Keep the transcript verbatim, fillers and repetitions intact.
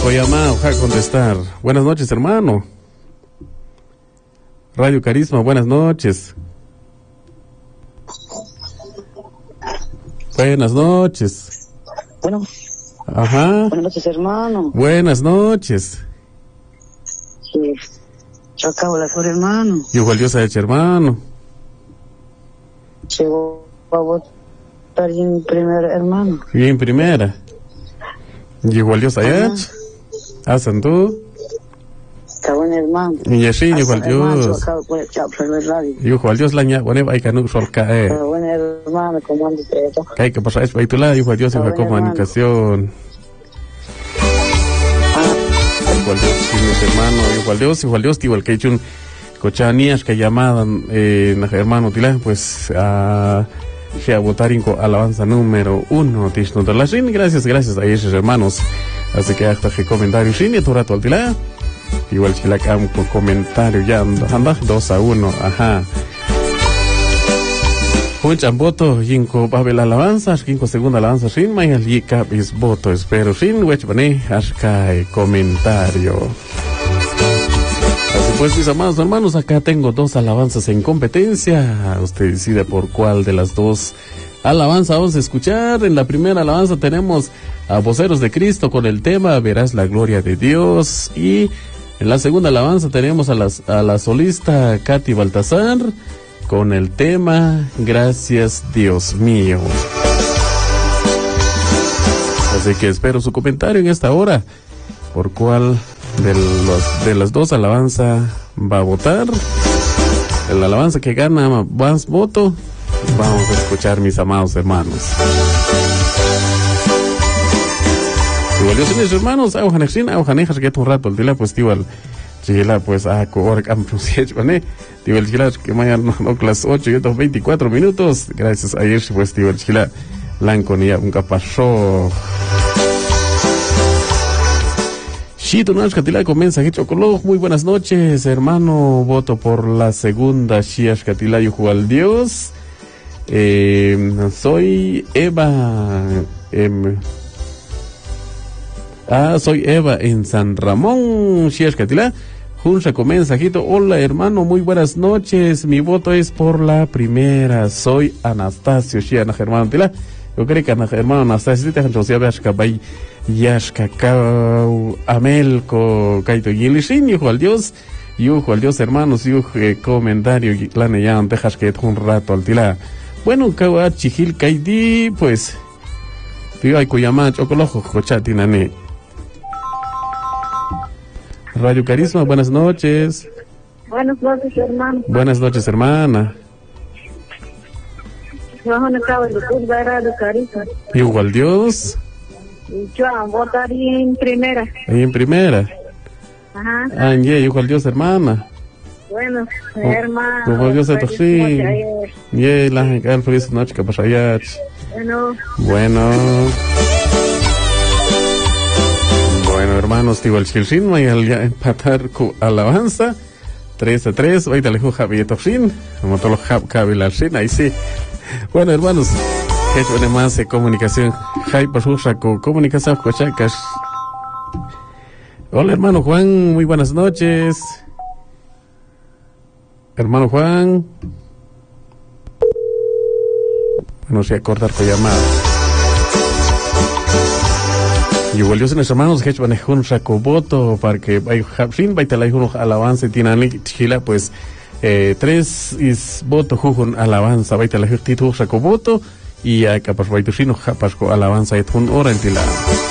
llamado, ja contestar. Buenas noches, hermano. Radio Carisma, buenas noches. Buenas noches. Bueno. Ajá. Buenas noches, hermano. Buenas noches. Sí. Yo acabo de hacer, hermano. Y igual Dios ha hecho, hermano. Llegó a votar en primera, hermano. Y en primera. Y igual Dios ha hecho. Hacen tú. Está bueno, hermano. Y así, igual Dios. Y igual Dios la ña, bueno, hay que no sol cae. Está bueno, hermano, ¿cómo andas eso? Que hay que pasar eso, ahí tú la, igual Dios, igual comunicación. Igual Dios, mis hermanos, igual Dios, igual Dios, igual que he hecho un cochanías que llamaban, eh, hermano, tila, pues, a, a votar en alabanza número uno, tishno de la Shin, gracias, gracias a esos hermanos. Así que hasta que comentario Shin, y tu rato al tila, igual que la cam con comentario ya, anda, dos a uno, ajá. Muchas votos, cinco papel alabanza, cinco segunda alabanza, sin may al yika bis voto, espero sin wech bane, hasta comentario. Así pues, mis amados hermanos, acá tengo dos alabanzas en competencia. Usted decide por cuál de las dos alabanzas vamos a escuchar. En la primera alabanza tenemos a Voceros de Cristo con el tema Verás la gloria de Dios. Y en la segunda alabanza tenemos a, las, a la solista Katy Baltasar con el tema Gracias Dios mío. Así que espero su comentario en esta hora. ¿Por cuál de, los, de las dos alabanzas va a votar? La alabanza que gana más voto, vamos a escuchar, mis amados hermanos. Igual yo soy mis hermanos, aujanexin, aujanejas, que un rato, el día pues igual. Chila, pues, a cobrar campusiech, ¿vale? Tío, el chila, que mañana no, las ocho y estos veinticuatro minutos. Gracias a ayer, pues, tío, el chila, blanco ni un capazó. Shito, no, Catila, comienza, hecho color. Muy buenas noches, hermano. Voto por la segunda, Shiash Catila, y al Dios. Eh, soy Eva. Eh, ah, soy Eva en San Ramón, Shiash Catila. Juncha comienza, Jito. Hola, hermano, muy buenas noches. Mi voto es por la primera. Soy Anastasio, Shiana Germán Tila. Yo creo que Ana hermano Anastasio, te han hecho Yashka Bay, Yashka Kau, Amelco, Kaito Yilishin, Yujo al Dios, Yujo al Dios, hermanos, Yujo, comentario, Lane Yan, Tejas que un rato al Tila. Bueno, Kawa Chihil Kaidi, pues, tío, hay Kuyama, Chocolojo, Jochatinane. Radio Carisma, buenas noches. Buenas noches, hermano. Buenas noches, hermana. Yo no acabo de ver Radio Carisma. Igual Dios. Yo votaría en primera. Ahí en primera. Ajá. Ah, yeah, igual Dios, hermana. Bueno, hermano. Igual Dios, esto sí. Yeah, la feliz noche que pasa allá. Bueno. Bueno. Bueno, hermanos, igual Chilsin, voy a empatar con alabanza. tres a tres, ahorita le dijo Javier Tofsin, como todos los Javi Larsin, ahí sí. Bueno, hermanos, que tiene más de comunicación. Jai, por su saco, comunicación, cochacas. Hola, hermano Juan, muy buenas noches. Hermano Juan. Bueno, si a cortar con llamada. Y igual yo soy mis hermanos que van a un saco voto para que hay fin baita la uno alabanza tiene chila pues eh, tres is voto jujun alabanza baita la título saco voto y acá pues baita sino japas alabanza y un hora en tila.